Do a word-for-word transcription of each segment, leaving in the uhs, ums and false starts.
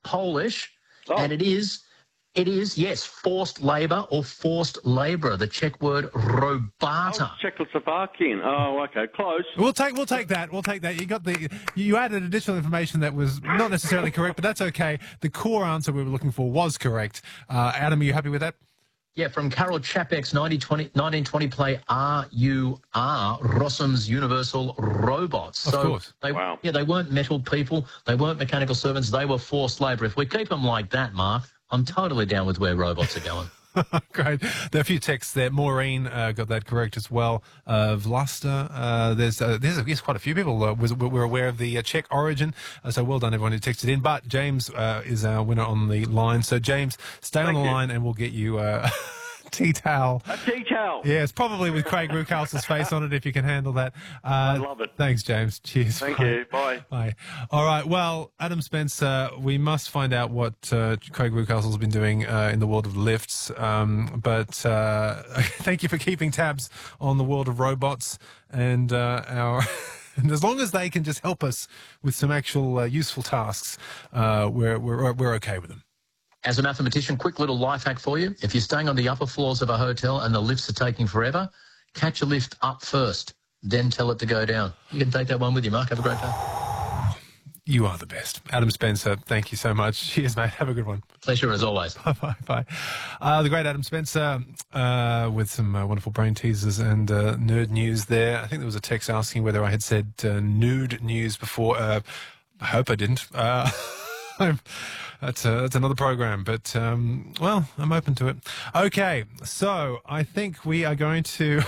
Polish, Oh. and it is, it is, yes, forced labour or forced labourer, the Czech word robota. Oh, Czechoslovakian. Oh, okay, close. We'll take we'll take that. We'll take that. You got the you added additional information that was not necessarily correct, but that's okay. The core answer we were looking for was correct. Uh, Adam, are you happy with that? Yeah, from Karol Čapek's nineteen twenty play R U R, Rossum's Universal Robots. Of so course. They, Wow. Yeah, they weren't metal people. They weren't mechanical servants. They were forced labour. If we keep them like that, Mark, I'm totally down with where robots are going. Great. There are a few texts there. Maureen uh, got that correct as well. Uh, Vlasta, uh, there's uh, there's, there's quite a few people uh, was, were aware of the uh, Czech origin. Uh, so well done, everyone who texted in. But James uh, is our winner on the line. So James, stay Thank on the you. line, and we'll get you uh, tea towel. A tea towel. Yes, probably with Craig Rucastle's face on it if you can handle that. Uh, I love it. Thanks, James. Cheers. Thank Bye. you. Bye. Bye. All right. Well, Adam Spencer, we must find out what uh, Craig Rucastle's been doing uh, in the world of lifts. Um, but uh, thank you for keeping tabs on the world of robots and uh, our. And as long as they can just help us with some actual uh, useful tasks, uh, we're we're we're okay with them. As a mathematician, quick little life hack for you. If you're staying on the upper floors of a hotel and the lifts are taking forever, catch a lift up first, then tell it to go down. You can take that one with you, Mark. Have a great day. You are the best. Adam Spencer, thank you so much. Cheers, mate. Have a good one. Pleasure as always. Bye, bye. Uh, the great Adam Spencer uh, with some uh, wonderful brain teasers and uh, nerd news there. I think there was a text asking whether I had said uh, nude news before. Uh, I hope I didn't. Uh, I'm, that's, uh, that's another program, but, um, well, I'm open to it. Okay, so I think we are going to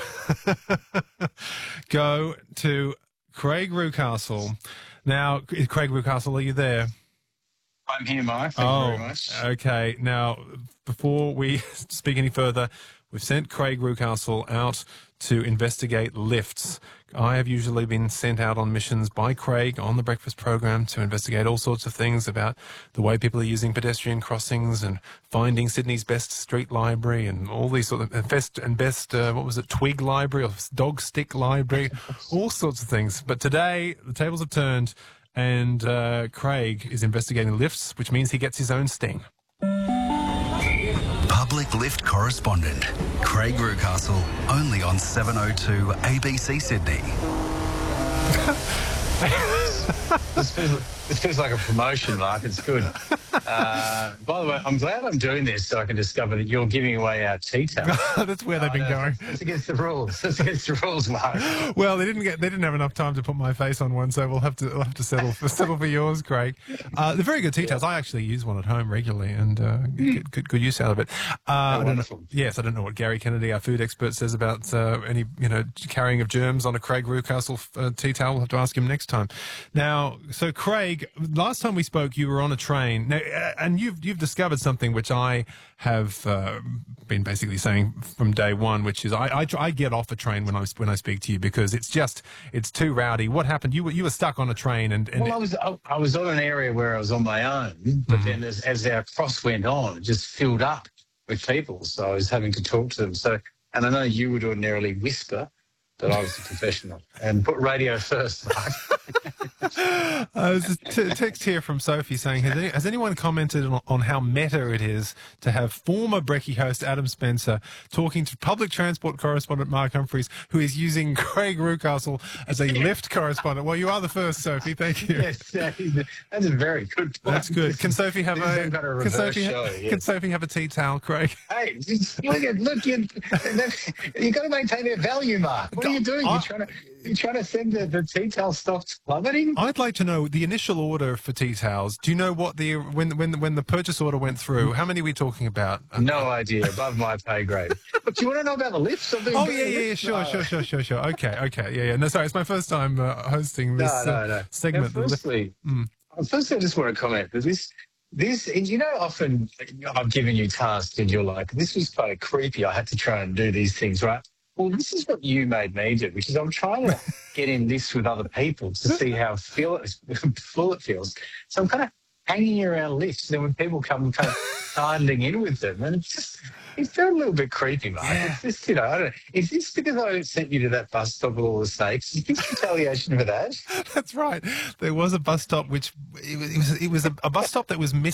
go to Craig Rucastle. Now, Craig Rucastle, are you there? I'm here, Mike. Thank oh, you very much. Okay. Now, before we speak any further, we've sent Craig Rucastle out to investigate lifts. I have usually been sent out on missions by Craig on the breakfast program to investigate all sorts of things about the way people are using pedestrian crossings and finding Sydney's best street library and all these sort of and best and best uh, what was it, twig library or dog stick library, all sorts of things. But today the tables have turned, and uh, Craig is investigating lifts, which means he gets his own sting. Public lift correspondent, Craig Rucastle, only on seven oh two A B C Sydney. This feels, this feels like a promotion, Mark. It's good. Uh, by the way, I'm glad I'm doing this so I can discover that you're giving away our tea towel. That's where they've been no, going. That's against the rules. That's against the rules, Mark. Well, they didn't get they didn't have enough time to put my face on one, so we'll have to we'll have to settle for settle for yours, Craig. Uh, they're very good tea towels. I actually use one at home regularly and uh, get good good use out of it. Uh, I don't know- wonderful. yes, I don't know what Gary Kennedy, our food expert, says about uh, any you know carrying of germs on a Craig Rucastle uh, tea towel. We'll have to ask him next time. Now, so Craig, last time we spoke, you were on a train. Now, uh, and you've you've discovered something which I have uh, been basically saying from day one, which is I, I I get off a train when I when I speak to you because it's just it's too rowdy. What happened? You were you were stuck on a train and, and Well, I was I, I was on an area where I was on my own, but then as, as our cross went on, it just filled up with people. So I was having to talk to them. So, and I know you would ordinarily whisper, but I was a professional and put radio first, Mark. Uh, there's a t- text here from Sophie saying, has, any, has anyone commented on, on how meta it is to have former Brekkie host Adam Spencer talking to public transport correspondent Mark Humphries, who is using Craig Rucastle as a lift correspondent? Well, you are the first, Sophie. Thank you. Yes, that is, that's a very good point. That's good. Can Sophie have This a, is kind of a can reverse Sophie, show, can yes. Sophie have a tea towel, Craig? Hey, just look at look you. You've got to maintain their value, Mark. What are you doing? I- You're trying to you're trying to send the, the tea towel stocks plummeting. I'd like to know the initial order for tea towels. Do you know what the when when when the purchase order went through? How many are we talking about? No idea. Above my pay grade. But do you want to know about the lifts? I've been Oh doing yeah, yeah, yeah, lifts. sure, No. sure, sure, sure, sure. Okay, okay, yeah, yeah. No, sorry, it's my first time uh, hosting this No, uh, no, no. segment. Now, firstly, Mm. firstly, I just want to comment that this, this, and you know, often I've given you tasks and you're like, this was kind of creepy. I had to try and do these things, right? Well, this is what you made me do, which is I'm trying to get in this with other people to see how feel it, full it feels. So I'm kind of hanging around lifts, and then when people come, I'm kind of sidling in with them, and it's just, it felt a little bit creepy, mate. Yeah. It's just, you know, I don't know. Is this because I sent you to that bus stop with all the snakes? Is this retaliation for that? That's right. There was a bus stop which it was it was, it was a, a bus stop that was